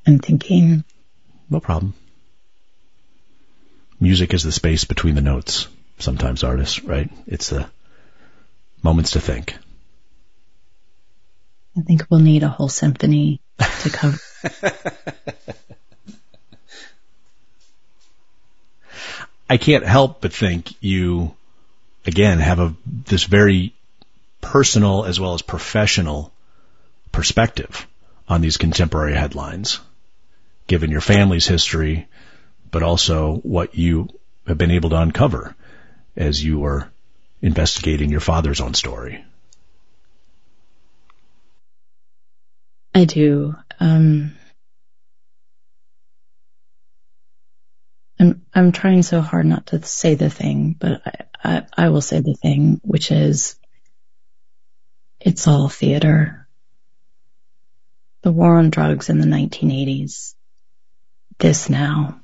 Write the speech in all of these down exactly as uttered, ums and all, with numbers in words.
I'm thinking. No problem. Music is the space between the notes. Sometimes artists, right? It's the moments to think. I think we'll need a whole symphony to cover. I can't help but think you, again, have a this very personal as well as professional perspective on these contemporary headlines, given your family's history, but also what you have been able to uncover as you were investigating your father's own story. I do. Um, I'm I'm trying so hard not to say the thing, but I, I, I will say the thing, which is it's all theater. The war on drugs in the nineteen eighties. This now.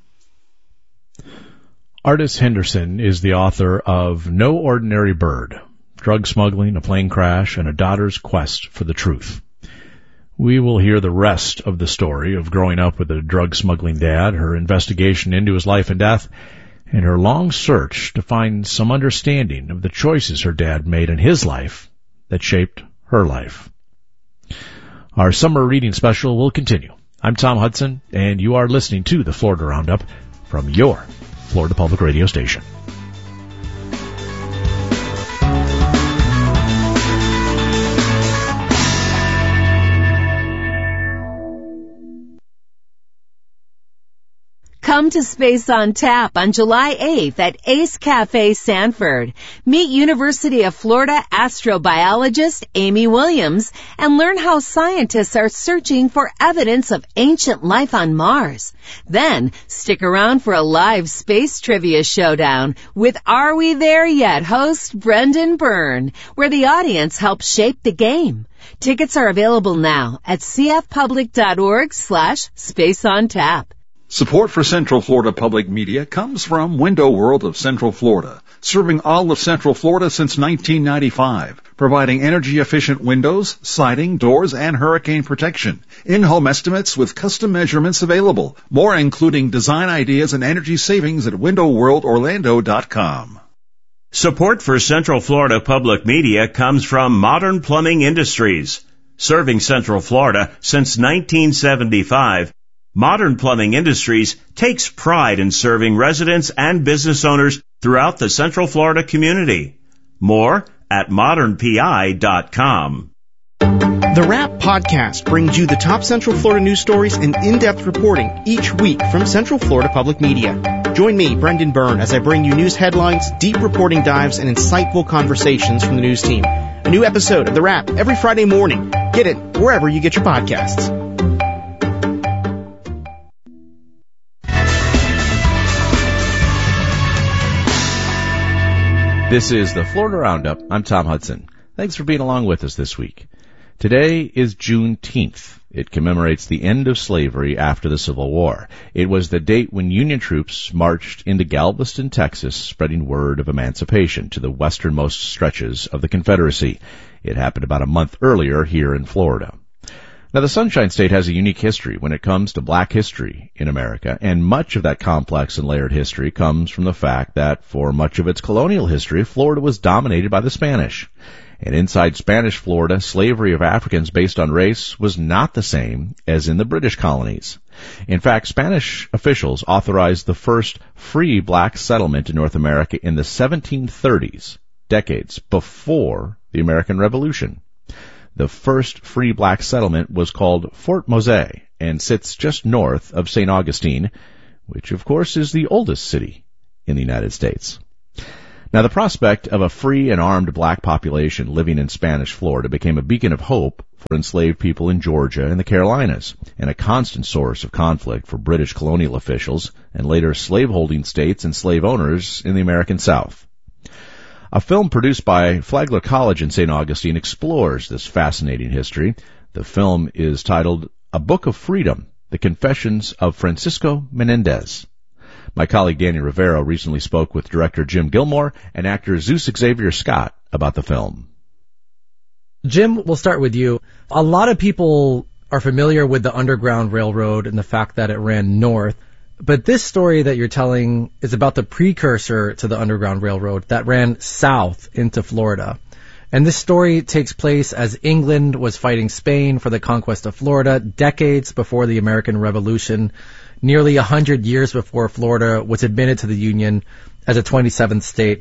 Artis Henderson is the author of No Ordinary Bird, Drug Smuggling, a Plane Crash, and a Daughter's Quest for the Truth. We will hear the rest of the story of growing up with a drug-smuggling dad, her investigation into his life and death, and her long search to find some understanding of the choices her dad made in his life that shaped her life. Our summer reading special will continue. I'm Tom Hudson, and you are listening to the Florida Roundup from your Florida Public Radio station. Come to Space on Tap on July eighth at Ace Cafe Sanford. Meet University of Florida astrobiologist Amy Williams and learn how scientists are searching for evidence of ancient life on Mars. Then, stick around for a live space trivia showdown with Are We There Yet host Brendan Byrne, where the audience helps shape the game. Tickets are available now at cfpublic.org slash space on tap. Support for Central Florida Public Media comes from Window World of Central Florida, serving all of Central Florida since nineteen ninety-five, providing energy-efficient windows, siding, doors, and hurricane protection. In-home estimates with custom measurements available. More including design ideas and energy savings at window world orlando dot com. Support for Central Florida Public Media comes from Modern Plumbing Industries. Serving Central Florida since nineteen seventy-five, Modern Plumbing Industries takes pride in serving residents and business owners throughout the Central Florida community. More at modern p i dot com. The Wrap Podcast brings you the top Central Florida news stories and in-depth reporting each week from Central Florida Public Media. Join me, Brendan Byrne, as I bring you news headlines, deep reporting dives, and insightful conversations from the news team. A new episode of The Wrap every Friday morning. Get it wherever you get your podcasts. This is the Florida Roundup. I'm Tom Hudson. Thanks for being along with us this week. Today is Juneteenth. It commemorates the end of slavery after the Civil War. It was the date when Union troops marched into Galveston, Texas, spreading word of emancipation to the westernmost stretches of the Confederacy. It happened about a month earlier here in Florida. Now, the Sunshine State has a unique history when it comes to black history in America, and much of that complex and layered history comes from the fact that for much of its colonial history, Florida was dominated by the Spanish. And inside Spanish Florida, slavery of Africans based on race was not the same as in the British colonies. In fact, Spanish officials authorized the first free black settlement in North America in the seventeen thirties, decades before the American Revolution. The first free black settlement was called Fort Mose and sits just north of Saint Augustine, which of course is the oldest city in the United States. Now, the prospect of a free and armed black population living in Spanish Florida became a beacon of hope for enslaved people in Georgia and the Carolinas, and a constant source of conflict for British colonial officials and later slaveholding states and slave owners in the American South. A film produced by Flagler College in Saint Augustine explores this fascinating history. The film is titled A Book of Freedom, The Confessions of Francisco Menendez. My colleague Danny Rivero recently spoke with director Jim Gilmore and actor Zeus Xavier Scott about the film. Jim, we'll start with you. A lot of people are familiar with the Underground Railroad and the fact that it ran north. But this story that you're telling is about the precursor to the Underground Railroad that ran south into Florida. And this story takes place as England was fighting Spain for the conquest of Florida decades before the American Revolution, nearly a hundred years before Florida was admitted to the Union as a twenty-seventh state.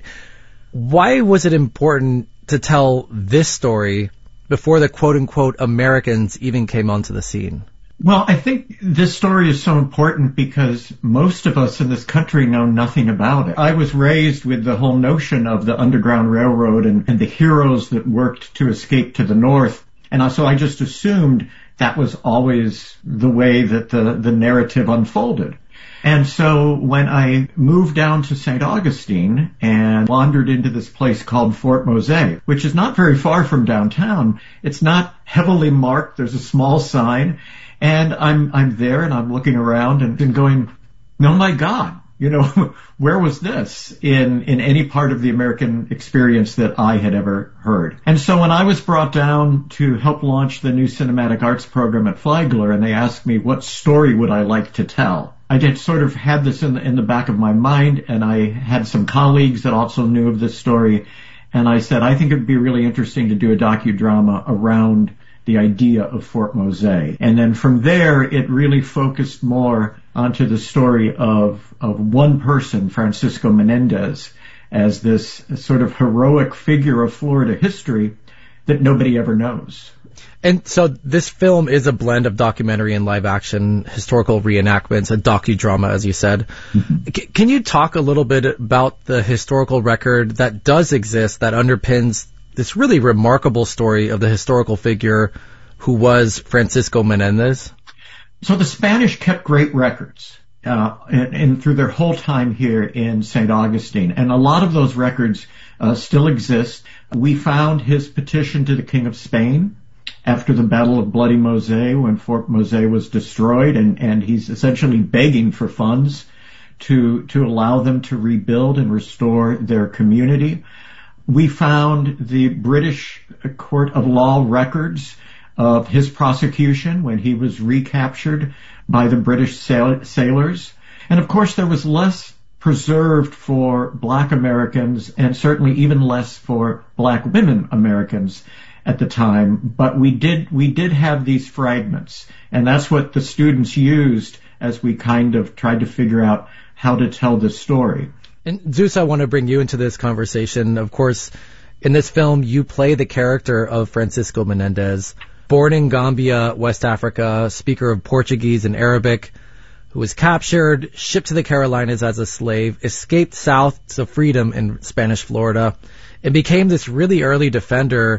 Why was it important to tell this story before the quote-unquote Americans even came onto the scene? Well, I think this story is so important because most of us in this country know nothing about it. I was raised with the whole notion of the Underground Railroad and, and the heroes that worked to escape to the north. And so I just assumed that was always the way that the, the narrative unfolded. And so when I moved down to Saint Augustine and wandered into this place called Fort Mose, which is not very far from downtown, it's not heavily marked. There's a small sign. And I'm I'm there and I'm looking around and, and going, oh my God, you know, where was this in, in any part of the American experience that I had ever heard? And so when I was brought down to help launch the new cinematic arts program at Flagler, and they asked me what story would I like to tell, I did sort of had this in the, in the back of my mind, and I had some colleagues that also knew of this story. And I said, I think it would be really interesting to do a docudrama around the idea of Fort Mose. And then from there, it really focused more onto the story of, of one person, Francisco Menendez, as this sort of heroic figure of Florida history that nobody ever knows. And so this film is a blend of documentary and live action, historical reenactments, a docudrama, as you said. Mm-hmm. C- can you talk a little bit about the historical record that does exist that underpins this really remarkable story of the historical figure who was Francisco Menendez? So the Spanish kept great records, uh, and, and through their whole time here in Saint Augustine. And a lot of those records uh, still exist. We found his petition to the King of Spain after the Battle of Bloody Mose, when Fort Mose was destroyed, and, and he's essentially begging for funds to, to allow them to rebuild and restore their community. We found the British Court of Law records of his prosecution when he was recaptured by the British sail- sailors. And of course, there was less preserved for black Americans and certainly even less for black women Americans at the time. But we did, we did have these fragments, and that's what the students used as we kind of tried to figure out how to tell this story. And Zeus, I want to bring you into this conversation. Of course, in this film, you play the character of Francisco Menendez, born in Gambia, West Africa, speaker of Portuguese and Arabic, who was captured, shipped to the Carolinas as a slave, escaped south to freedom in Spanish Florida, and became this really early defender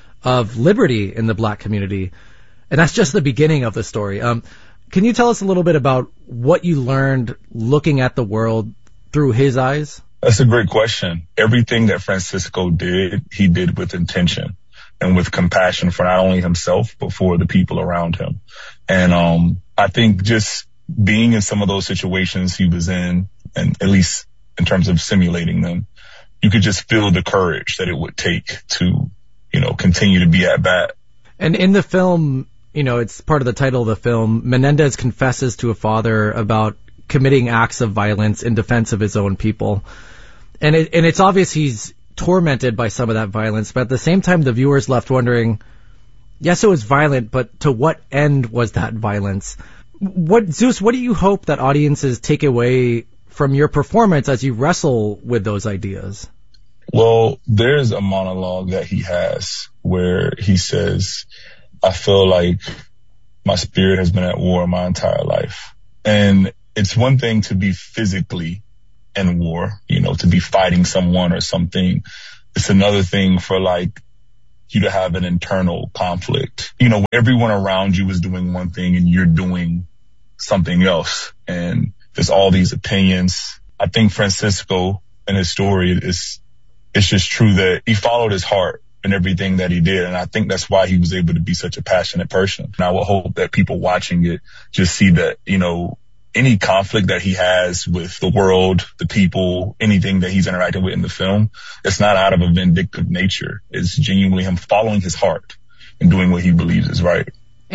of liberty in the black community. And that's just the beginning of the story. Um, can you tell us a little bit about what you learned looking at the world through his eyes? That's a great question. Everything that Francisco did, he did with intention and with compassion for not only himself, but for the people around him. And um I think just being in some of those situations he was in, and at least in terms of simulating them, you could just feel the courage that it would take to, you know, continue to be at bat. And in the film, you know, it's part of the title of the film, Menendez confesses to a father about committing acts of violence in defense of his own people. And it, and it's obvious he's tormented by some of that violence, but at the same time, the viewer's left wondering, yes, it was violent, but to what end was that violence? What, Zeus, what do you hope that audiences take away from your performance as you wrestle with those ideas? Well, there's a monologue that he has where he says, I feel like my spirit has been at war my entire life. And it's one thing to be physically in war, you know, to be fighting someone or something. It's another thing for like you to have an internal conflict. You know, everyone around you is doing one thing and you're doing something else. And there's all these opinions. I think Francisco and his story is, it's just true that he followed his heart in everything that he did. And I think that's why he was able to be such a passionate person. And I would hope that people watching it just see that, you know, any conflict that he has with the world, the people, anything that he's interacting with in the film, it's not out of a vindictive nature. It's genuinely him following his heart and doing what he believes is right.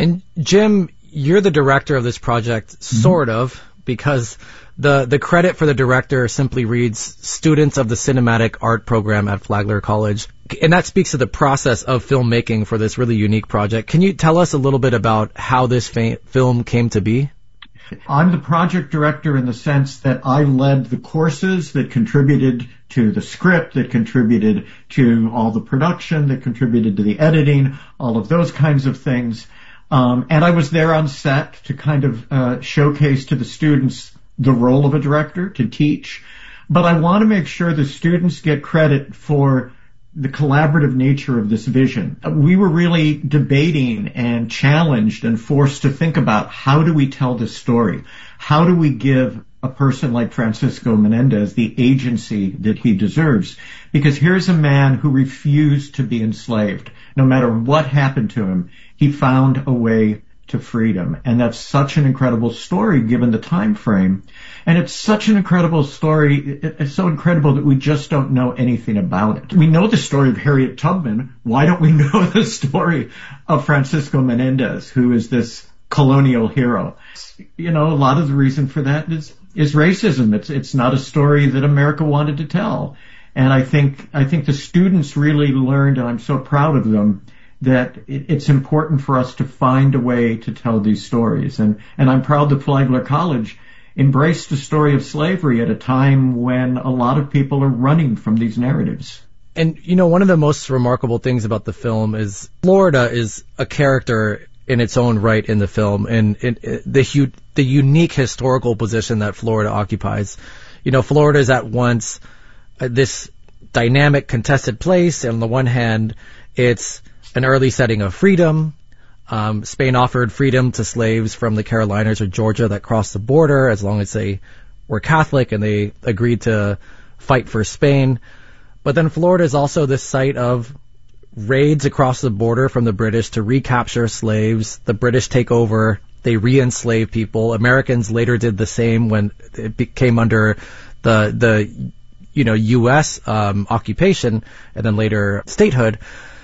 And Jim, you're the director of this project, sort mm-hmm. of, because the the credit for the director simply reads students of the cinematic art program at Flagler College. And that speaks to the process of filmmaking for this really unique project. Can you tell us a little bit about how this fa- film came to be? I'm the project director in the sense that I led the courses that contributed to the script, that contributed to all the production, that contributed to the editing, all of those kinds of things. Um, and I was there on set to kind of uh, showcase to the students the role of a director, to teach. But I want to make sure the students get credit for the collaborative nature of this vision. We were really debating and challenged and forced to think about, how do we tell this story? How do we give a person like Francisco Menendez the agency that he deserves? Because here's a man who refused to be enslaved. No matter what happened to him, he found a way to freedom. And that's such an incredible story given the time frame. And it's such an incredible story. It's so incredible that we just don't know anything about it. We know the story of Harriet Tubman. Why don't we know the story of Francisco Menendez, who is this colonial hero? You know, a lot of the reason for that is, is racism. It's, it's not a story that America wanted to tell. And I think, I think the students really learned, and I'm so proud of them, that it's important for us to find a way to tell these stories. And, and I'm proud that Flagler College embraced the story of slavery at a time when a lot of people are running from these narratives. And, you know, one of the most remarkable things about the film is Florida is a character in its own right in the film, and it, it, the, the unique historical position that Florida occupies. You know, Florida is at once uh, this dynamic, contested place. And on the one hand, it's an early setting of freedom. Um, Spain offered freedom to slaves from the Carolinas or Georgia that crossed the border, as long as they were Catholic and they agreed to fight for Spain. But then Florida is also this site of raids across the border from the British to recapture slaves. The British take over, they re-enslave people. Americans later did the same when it became under the the you know U S um, occupation and then later statehood.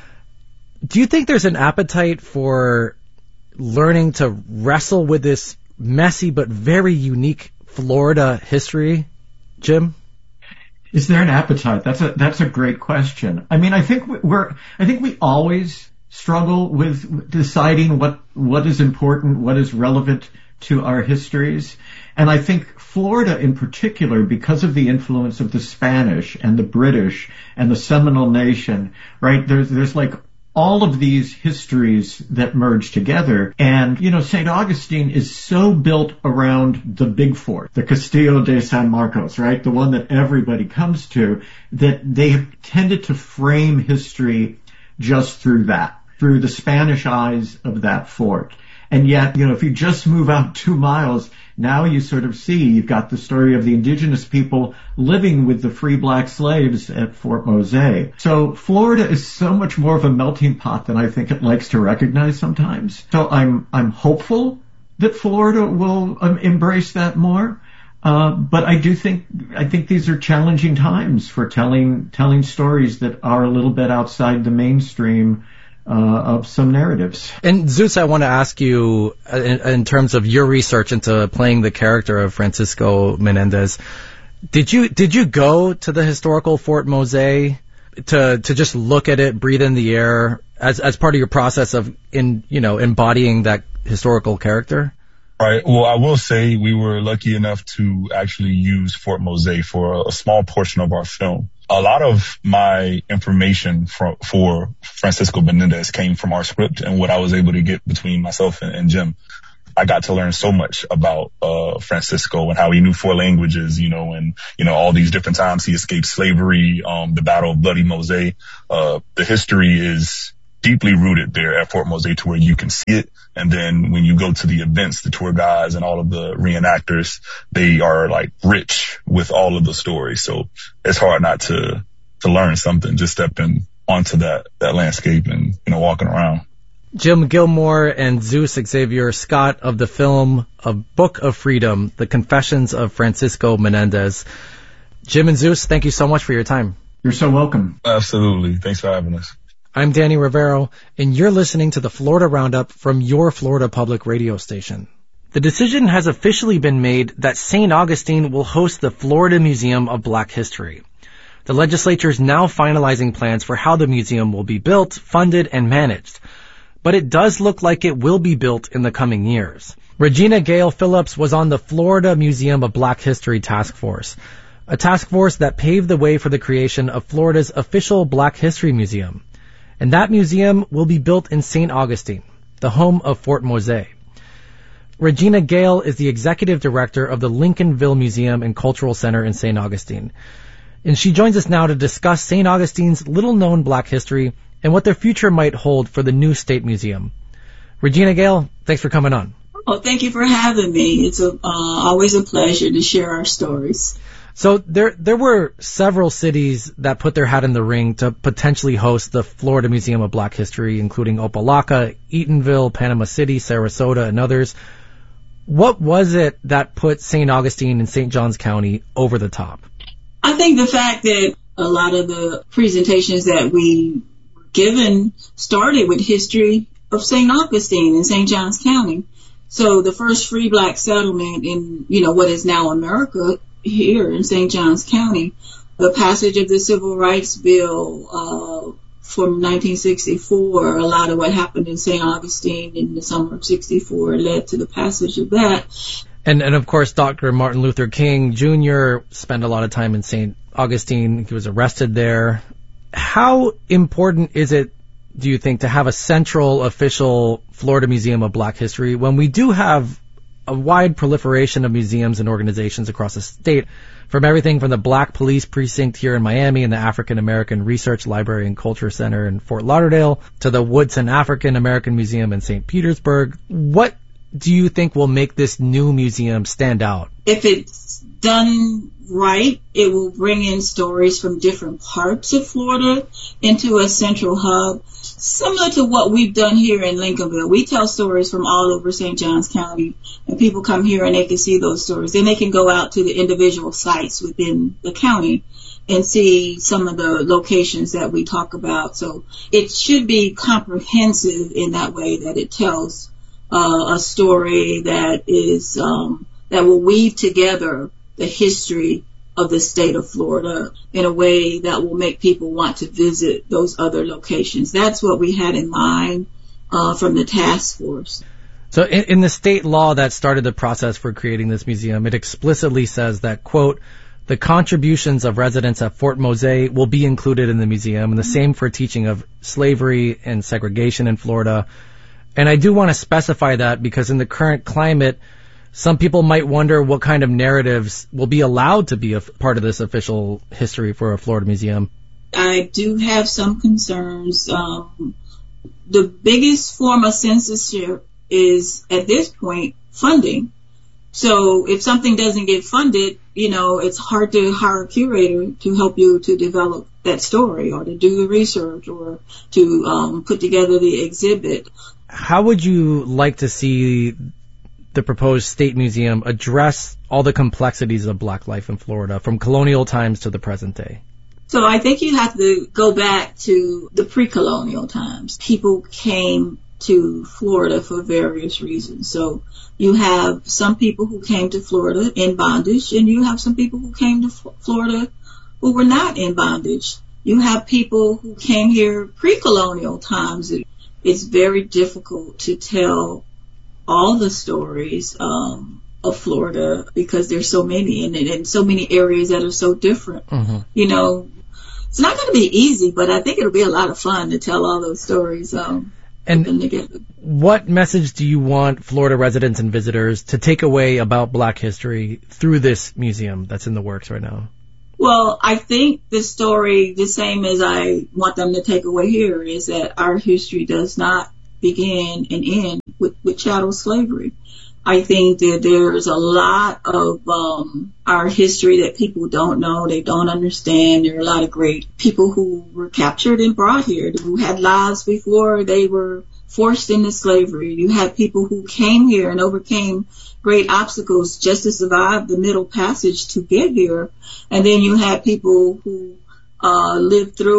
Do you think there's an appetite for learning to wrestle with this messy but very unique Florida history, Jim? Is there an appetite? That's a that's a great question. I mean, I think we're I think we always struggle with deciding what what is important, what is relevant to our histories. And I think Florida in particular, because of the influence of the Spanish and the British and the Seminole Nation, right? There's there's like all of these histories that merge together. And, you know, Saint Augustine is so built around the big fort, the Castillo de San Marcos, right? The one that everybody comes to, that they have tended to frame history just through that, through the Spanish eyes of that fort. And yet, you know, if you just move out two miles, now you sort of see you've got the story of the indigenous people living with the free black slaves at Fort Mose. So Florida is so much more of a melting pot than I think it likes to recognize sometimes. So I'm I'm hopeful that Florida will um, embrace that more. Uh, but I do think I think these are challenging times for telling telling stories that are a little bit outside the mainstream Uh, of some narratives. And Zeus, I want to ask you, in, in terms of your research into playing the character of Francisco Menendez, did you did you go to the historical Fort Mose to to just look at it, breathe in the air, as as part of your process of in you know embodying that historical character? Right. Well, I will say we were lucky enough to actually use Fort Mose for a, a small portion of our film. A lot of my information for, for Francisco Menendez came from our script and what I was able to get between myself and, and Jim. I got to learn so much about uh Francisco and how he knew four languages, you know, and, you know, all these different times he escaped slavery, um, the Battle of Bloody Mose. Uh, the history is deeply rooted there at Fort Mose to where you can see it. And then when you go to the events, the tour guides and all of the reenactors, they are like rich with all of the stories. So it's hard not to, to learn something just stepping onto that, that landscape and, you know, walking around. Jim Gilmore and Zeus Xavier Scott of the film A Book of Freedom, The Confessions of Francisco Menendez. Jim and Zeus, thank you so much for your time. You're so welcome. Absolutely. Thanks for having us. I'm Danny Rivero, and you're listening to the Florida Roundup from your Florida Public Radio station. The decision has officially been made that Saint Augustine will host the Florida Museum of Black History. The legislature is now finalizing plans for how the museum will be built, funded, and managed. But it does look like it will be built in the coming years. Regina Gale Phillips was on the Florida Museum of Black History Task Force, a task force that paved the way for the creation of Florida's official Black History Museum. And that museum will be built in Saint Augustine, the home of Fort Mose. Regina Gale is the executive director of the Lincolnville Museum and Cultural Center in Saint Augustine. And she joins us now to discuss Saint Augustine's little-known Black history and what their future might hold for the new state museum. Regina Gale, thanks for coming on. Oh, thank you for having me. It's a, uh, always a pleasure to share our stories. So there there were several cities that put their hat in the ring to potentially host the Florida Museum of Black History, including Opa-locka, Eatonville, Panama City, Sarasota, and others. What was it that put Saint Augustine and Saint Johns County over the top? I think the fact that a lot of the presentations that we were given started with history of Saint Augustine and Saint Johns County. So the first free black settlement in, you know, what is now America here in Saint Johns County, the passage of the Civil Rights Bill uh, from nineteen sixty-four, a lot of what happened in Saint Augustine in the summer of sixty-four led to the passage of that. And, and of course, Doctor Martin Luther King Junior spent a lot of time in Saint Augustine. He was arrested there. How important is it, do you think, to have a central official Florida Museum of Black History when we do have a wide proliferation of museums and organizations across the state, from everything from the Black Police Precinct here in Miami and the African American Research Library and Culture Center in Fort Lauderdale to the Woodson African American Museum in Saint Petersburg? What do you think will make this new museum stand out? If it's done right, it will bring in stories from different parts of Florida into a central hub, similar to what we've done here in Lincolnville. We tell stories from all over Saint Johns County, and people come here and they can see those stories. Then they can go out to the individual sites within the county and see some of the locations that we talk about. So it should be comprehensive in that way, that it tells uh, a story that is um, that will weave together the history of the state of Florida in a way that will make people want to visit those other locations. That's what we had in mind uh, from the task force. So in, in the state law that started the process for creating this museum, it explicitly says that, quote, the contributions of residents at Fort Mose will be included in the museum, and the same for teaching of slavery and segregation in Florida. And I do want to specify that because in the current climate, some people might wonder what kind of narratives will be allowed to be a part of this official history for a Florida museum. I do have some concerns. Um, the biggest form of censorship is, at this point, funding. So if something doesn't get funded, you know, it's hard to hire a curator to help you to develop that story or to do the research or to um, put together the exhibit. How would you like to see the proposed state museum address all the complexities of Black life in Florida from colonial times to the present day? So I think you have to go back to the pre-colonial times. People came to Florida for various reasons. So you have some people who came to Florida in bondage, and you have some people who came to Florida who were not in bondage. You have people who came here pre-colonial times. It's very difficult to tell all the stories um, of Florida because there's so many and, and so many areas that are so different. Mm-hmm. You know, it's not going to be easy, but I think it'll be a lot of fun to tell all those stories. Um, and what message do you want Florida residents and visitors to take away about Black history through this museum that's in the works right now? Well, I think the story, the same as I want them to take away here, is that our history does not begin and end with, with chattel slavery. I think that there's a lot of um, our history that people don't know, they don't understand. There are a lot of great people who were captured and brought here, who had lives before they were forced into slavery. You had people who came here and overcame great obstacles just to survive the Middle Passage to get here. And then you had people who uh, lived through it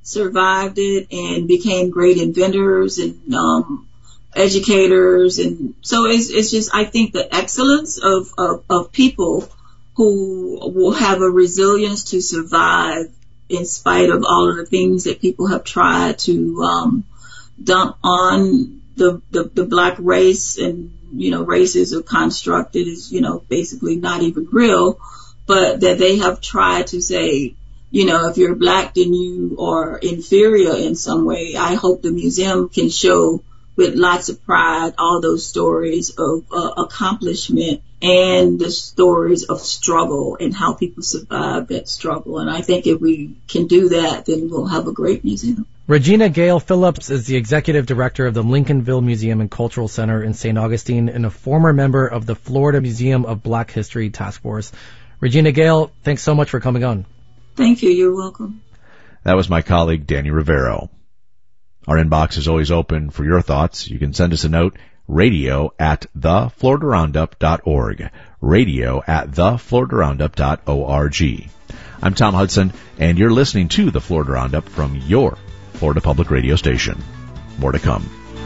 survived it and became great inventors and um, educators. And so it's, it's just, I think the excellence of, of, of people who will have a resilience to survive in spite of all of the things that people have tried to um, dump on the, the, the black race. And, you know, races are constructed as, you know, basically not even real, but that they have tried to say, you know, if you're black, then you are inferior in some way. I hope the museum can show with lots of pride all those stories of uh, accomplishment and the stories of struggle and how people survive that struggle. And I think if we can do that, then we'll have a great museum. Regina Gale Phillips is the executive director of the Lincolnville Museum and Cultural Center in Saint Augustine and a former member of the Florida Museum of Black History Task Force. Regina Gale, thanks so much for coming on. Thank you. You're welcome. That was my colleague, Danny Rivero. Our inbox is always open for your thoughts. You can send us a note, radio at the florida roundup dot org, radio at the florida roundup dot org. I'm Tom Hudson, and you're listening to the Florida Roundup from your Florida Public Radio station. More to come.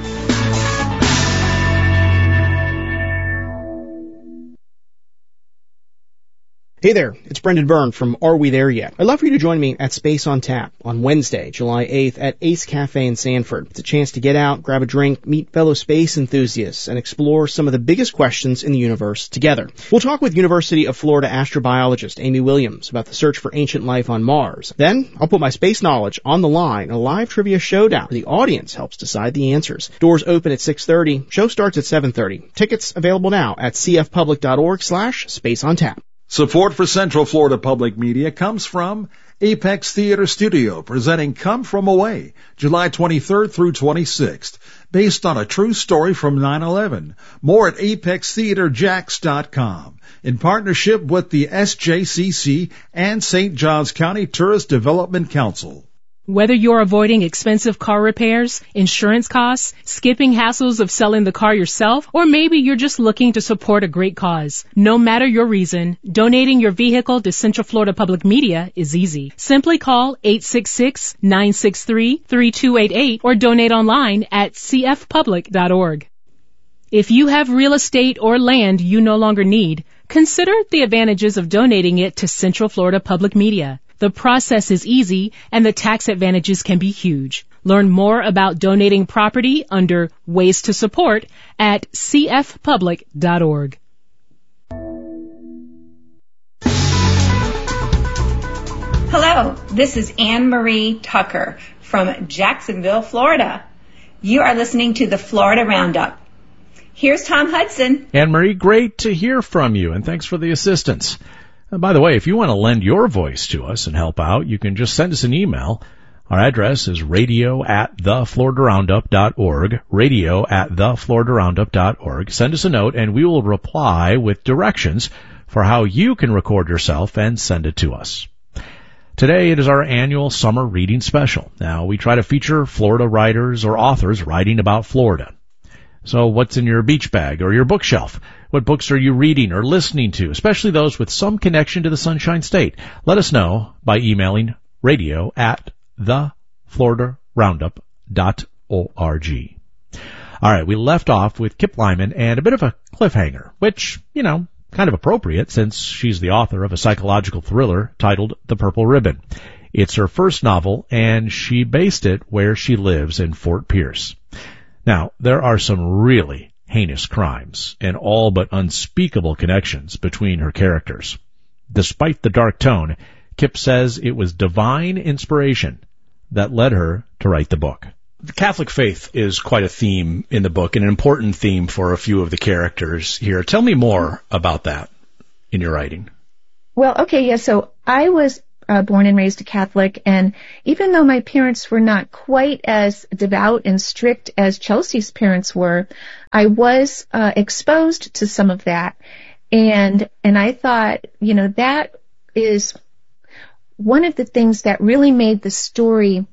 Hey there, it's Brendan Byrne from Are We There Yet? I'd love for you to join me at Space on Tap on Wednesday, July eighth at Ace Cafe in Sanford. It's a chance to get out, grab a drink, meet fellow space enthusiasts, and explore some of the biggest questions in the universe together. We'll talk with University of Florida astrobiologist Amy Williams about the search for ancient life on Mars. Then, I'll put my space knowledge on the line in a live trivia showdown where the audience helps decide the answers. Doors open at six thirty, show starts at seven thirty. Tickets available now at c f public dot org slash space on tap. Support for Central Florida Public Media comes from Apex Theater Studio, presenting Come From Away, July twenty-third through twenty-sixth, based on a true story from nine eleven. More at apex theater jacks dot com, in partnership with the S J C C and Saint Johns County Tourist Development Council. Whether you're avoiding expensive car repairs, insurance costs, skipping hassles of selling the car yourself, or maybe you're just looking to support a great cause. No matter your reason, donating your vehicle to Central Florida Public Media is easy. Simply call eight six six, nine six three, three two eight eight or donate online at c f public dot org. If you have real estate or land you no longer need, consider the advantages of donating it to Central Florida Public Media. The process is easy, and the tax advantages can be huge. Learn more about donating property under Ways to Support at c f public dot org. Hello, this is Anne Marie Tucker from Jacksonville, Florida. You are listening to the Florida Roundup. Here's Tom Hudson. Anne Marie, great to hear from you, and thanks for the assistance. And by the way, if you want to lend your voice to us and help out, you can just send us an email. Our address is radio at the florida roundup dot org, radio at the florida roundup dot org. Send us a note, and we will reply with directions for how you can record yourself and send it to us. Today, it is our annual summer reading special. Now, we try to feature Florida writers or authors writing about Florida. So what's in your beach bag or your bookshelf? What books are you reading or listening to, especially those with some connection to the Sunshine State? Let us know by emailing radio at the florida roundup dot org. All right, we left off with Kip Lyman and a bit of a cliffhanger, which, you know, kind of appropriate since she's the author of a psychological thriller titled The Purple Ribbon. It's her first novel, and she based it where she lives in Fort Pierce. Now, there are some really heinous crimes and all but unspeakable connections between her characters. Despite the dark tone, Kip says it was divine inspiration that led her to write the book. The Catholic faith is quite a theme in the book, and an important theme for a few of the characters here. Tell me more about that in your writing. Well, okay, yeah, so I was Uh, born and raised a Catholic, and even though my parents were not quite as devout and strict as Chelsea's parents were, I was uh, exposed to some of that, and and I thought, you know, that is one of the things that really made the story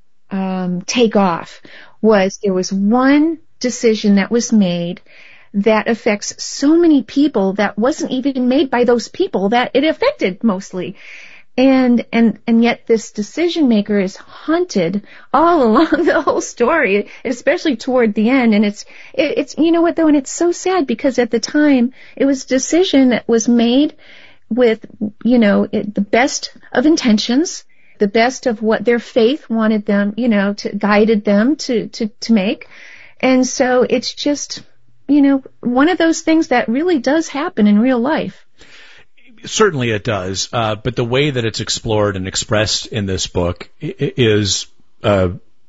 um, take off. Was there was one decision that was made that affects so many people that wasn't even made by those people that it affected mostly. And, and, and yet this decision maker is haunted all along the whole story, especially toward the end. And it's, it, it's, you know what though, and it's so sad because at the time it was a decision that was made with, you know, it, the best of intentions, the best of what their faith wanted them, you know, to guided them to, to, to make. And so it's just, you know, one of those things that really does happen in real life. Certainly it does, uh, but the way that it's explored and expressed in this book is uh,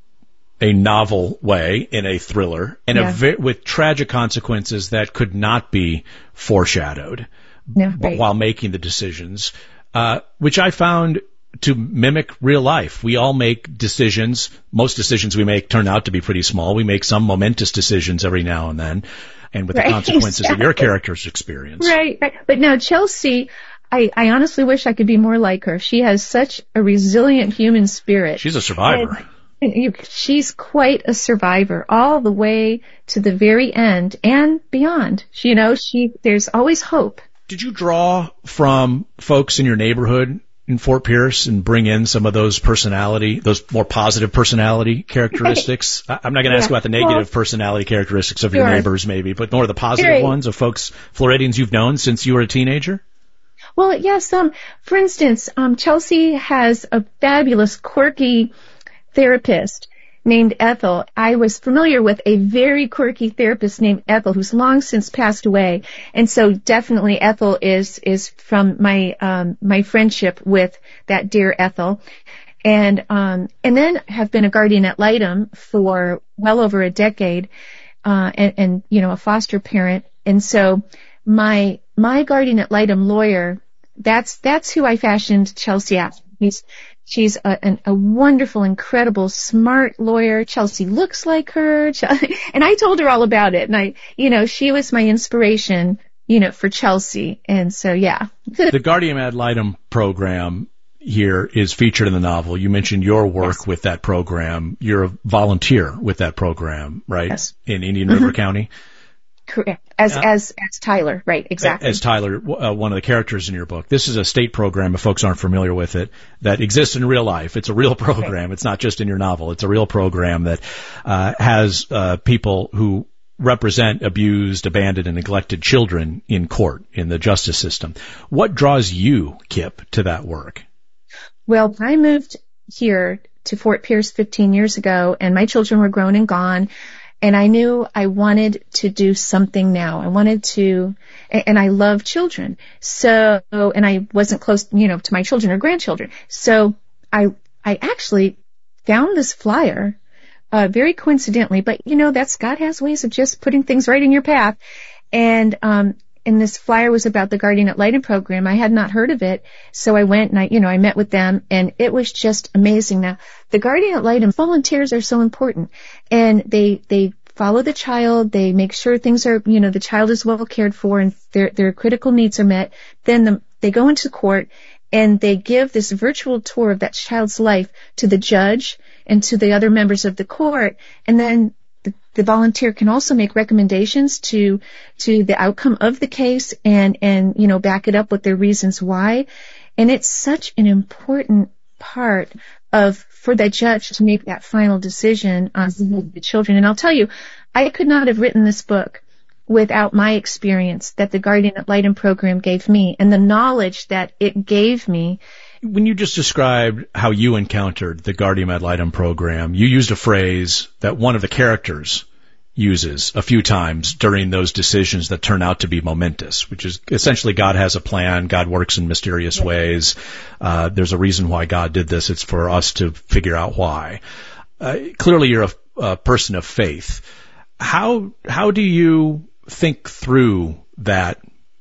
a novel way, in a thriller, and yeah. a ve- with tragic consequences that could not be foreshadowed no, right. while making the decisions, uh, which I found to mimic real life. We all make decisions. Most decisions we make turn out to be pretty small. We make some momentous decisions every now and then, and with right, the consequences exactly. that your characters experience. Right, right. But now Chelsea, I, I honestly wish I could be more like her. She has such a resilient human spirit. She's a survivor. And, and you, she's quite a survivor all the way to the very end and beyond. She, you know, she, there's always hope. Did you draw from folks in your neighborhood in Fort Pierce and bring in some of those personality, those more positive personality characteristics? I'm not going to ask yeah. about the negative well, personality characteristics of sure. your neighbors maybe, but more the positive Very. ones of folks, Floridians you've known since you were a teenager? Well, yes. Um, for instance, um, Chelsea has a fabulous, quirky therapist named Ethel. I was familiar with a very quirky therapist named Ethel who's long since passed away. And so definitely Ethel is, is from my, um, my friendship with that dear Ethel. And, um, and then have been a guardian ad litem for well over a decade, uh, and, and, you know, a foster parent. And so my, my guardian ad litem lawyer, that's, that's who I fashioned Chelsea after. He's, She's a, an, a wonderful, incredible, smart lawyer. Chelsea looks like her. And I told her all about it. And I, you know, she was my inspiration, you know, for Chelsea. And so, yeah. The Guardian Ad Litem program here is featured in the novel. You mentioned your work yes. with that program. You're a volunteer with that program, right? Yes. In Indian River mm-hmm. County? Correct. As, uh, as, as Tyler, right, exactly. As Tyler, uh, one of the characters in your book. This is a state program, if folks aren't familiar with it, that exists in real life. It's a real program. Right. It's not just in your novel. It's a real program that, uh, has, uh, people who represent abused, abandoned, and neglected children in court, in the justice system. What draws you, Kip, to that work? Well, I moved here to Fort Pierce fifteen years ago, and my children were grown and gone. And I knew I wanted to do something now. I wanted to, and I love children. So, and I wasn't close, you know, to my children or grandchildren. So I, I actually found this flyer, uh, very coincidentally, but you know, that's, God has ways of just putting things right in your path. And, um, and this flyer was about the Guardian ad Litem program. I had not heard of it. So I went and I, you know, I met with them and it was just amazing. Now, the Guardian ad Litem volunteers are so important and they, they follow the child. They make sure things are, you know, the child is well cared for and their, their critical needs are met. Then the, they go into court and they give this virtual tour of that child's life to the judge and to the other members of the court. And then The, the volunteer can also make recommendations to to the outcome of the case and and you know back it up with their reasons why. And it's such an important part of for the judge to make that final decision on the children. And I'll tell you, I could not have written this book without my experience that the Guardian ad Litem program gave me and the knowledge that it gave me. When you just described how you encountered the Guardian ad Litem program, you used a phrase that one of the characters uses a few times during those decisions that turn out to be momentous, which is essentially God has a plan, God works in mysterious yeah. ways, uh, there's a reason why God did this, it's for us to figure out why. Uh, clearly you're a, a person of faith. How, how do you think through that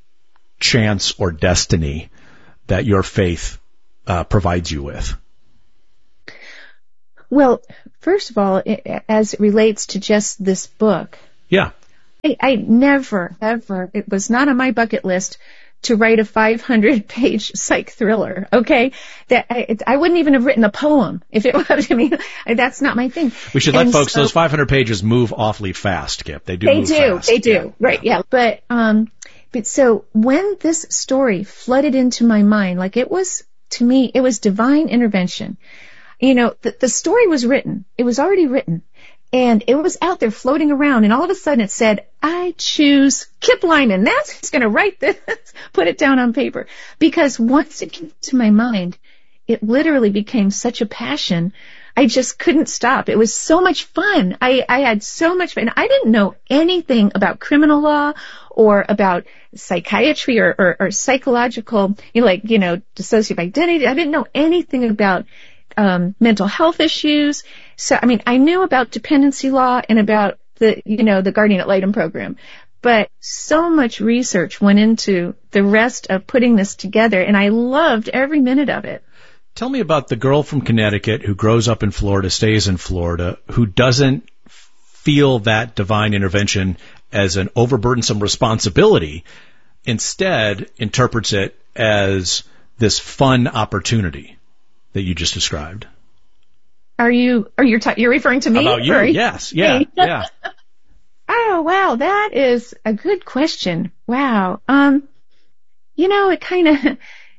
chance or destiny that your faith Uh, provides you with? Well, first of all, it, as it relates to just this book, yeah, I, I never, ever, it was not on my bucket list to write a five hundred page psych thriller. Okay, that I, it, I wouldn't even have written a poem if it was. I mean, that's not my thing. We should let and folks. So, those five hundred pages move awfully fast, Kip. They do. They move do. Fast. They do. Yeah. Right. Yeah. But um, but so when this story flooded into my mind, like it was. to me, it was divine intervention. You know, the, the story was written. It was already written. And it was out there floating around, and all of a sudden it said, I choose Kip Lyman. That's who's going to write this, put it down on paper. Because once it came to my mind, it literally became such a passion. I just couldn't stop. It was so much fun. I, I had so much fun. I didn't know anything about criminal law or about psychiatry or, or, or psychological, you know, like, you know, dissociative identity. I didn't know anything about um mental health issues. So, I mean, I knew about dependency law and about the, you know, the Guardian Ad Litem program, but so much research went into the rest of putting this together, and I loved every minute of it. Tell me about the girl from Connecticut who grows up in Florida, stays in Florida, who doesn't feel that divine intervention as an overburdensome responsibility, instead interprets it as this fun opportunity that you just described. Are you, are you, ta- you're referring to me? About you, or? Yes, yeah, yeah. Oh, wow, that is a good question. Wow. Um, you know, it kind of,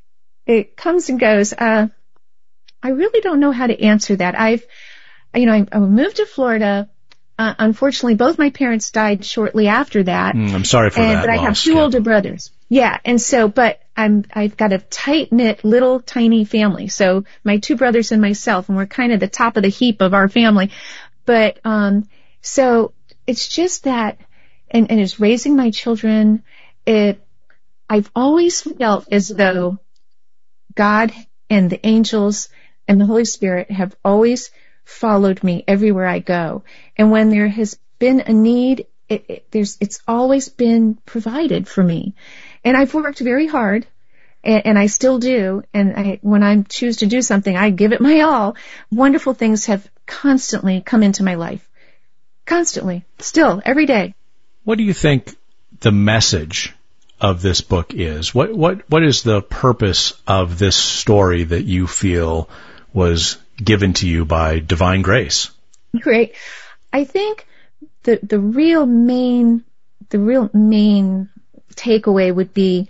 it comes and goes. Uh, I really don't know how to answer that. I've, you know, I, I moved to Florida. Uh, unfortunately, both my parents died shortly after that. Mm, I'm sorry for and, that. But I loss, have two Kip. older brothers. Yeah, and so, but I'm, I've got a tight-knit, little, tiny family. So my two brothers and myself, and we're kind of the top of the heap of our family. But, um, so it's just that, and, and it's raising my children. It, I've always felt as though God and the angels and the Holy Spirit have always followed me everywhere I go. And when there has been a need, it, it, there's, it's always been provided for me. And I've worked very hard, and, and I still do. And I, when I choose to do something, I give it my all. Wonderful things have constantly come into my life. Constantly. Still, every day. What do you think the message of this book is? What, what, what is the purpose of this story that you feel was given to you by divine grace? Great. I think the, the real main, the real main takeaway would be,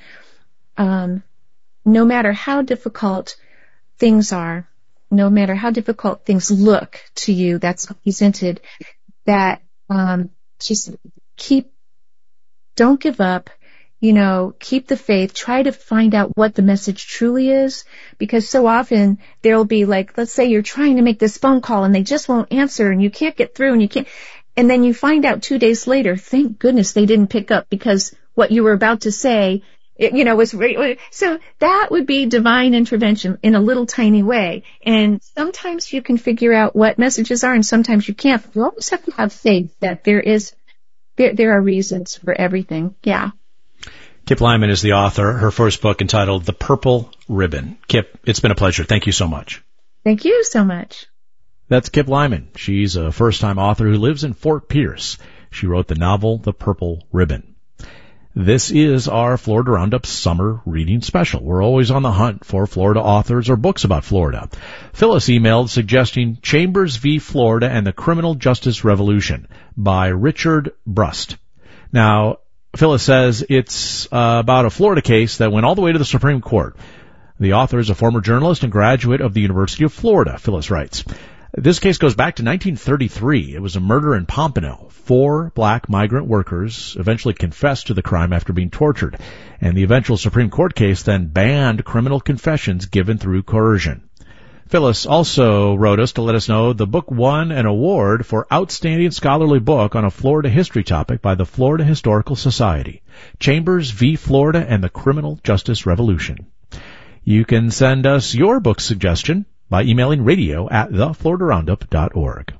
um, no matter how difficult things are, no matter how difficult things look to you that's presented, that, um, just keep, don't give up, you know, keep the faith, try to find out what the message truly is, because so often there'll be like, let's say you're trying to make this phone call and they just won't answer and you can't get through and you can't, and then you find out two days later, thank goodness they didn't pick up because what you were about to say, it, you know, was, so that would be divine intervention in a little tiny way. And sometimes you can figure out what messages are and sometimes you can't. You always have to have faith that there is, there, there are reasons for everything. Yeah. Kip Lyman is the author. Her first book entitled The Purple Ribbon. Kip, it's been a pleasure. Thank you so much. Thank you so much. That's Kip Lyman. She's a first-time author who lives in Fort Pierce. She wrote the novel The Purple Ribbon. This is our Florida Roundup Summer Reading Special. We're always on the hunt for Florida authors or books about Florida. Phyllis emailed suggesting Chambers v. Florida and the Criminal Justice Revolution by Richard Brust. Now, Phyllis says it's uh, about a Florida case that went all the way to the Supreme Court. The author is a former journalist and graduate of the University of Florida, Phyllis writes. This case goes back to nineteen thirty-three. It was a murder in Pompano. Four black migrant workers eventually confessed to the crime after being tortured, and the eventual Supreme Court case then banned criminal confessions given through coercion. Phyllis also wrote us to let us know the book won an award for Outstanding Scholarly Book on a Florida History topic by the Florida Historical Society, Chambers v. Florida and the Criminal Justice Revolution. You can send us your book suggestion by emailing radio at the florida roundup dot org.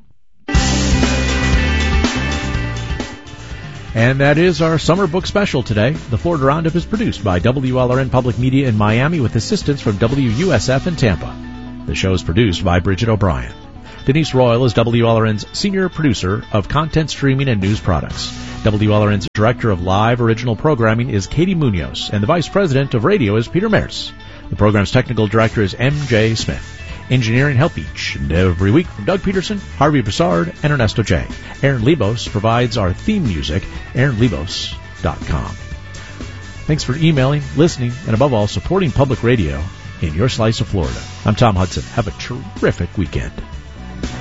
And that is our summer book special today. The Florida Roundup is produced by W L R N Public Media in Miami with assistance from W U S F in Tampa. The show is produced by Bridget O'Brien. Denise Royal is W L R N's senior producer of content streaming and news products. W L R N's director of live original programming is Katie Munoz, and the vice president of radio is Peter Mertz. The program's technical director is M J Smith. Engineering help each and every week from Doug Peterson, Harvey Broussard, and Ernesto J. Aaron Lebos provides our theme music, aaron lebos dot com. Thanks for emailing, listening, and above all, supporting public radio. in your slice of Florida. I'm Tom Hudson. Have a terrific weekend.